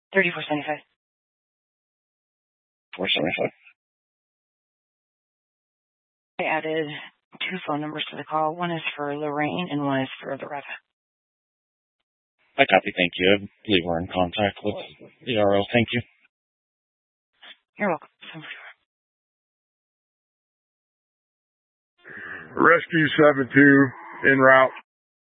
3475. 475. I added 2 phone numbers to the call. One is for Lorraine and one is for Loretta. I copy. Thank you. I believe we're in contact with the RO. Thank you. You're welcome. Rescue 72 en route.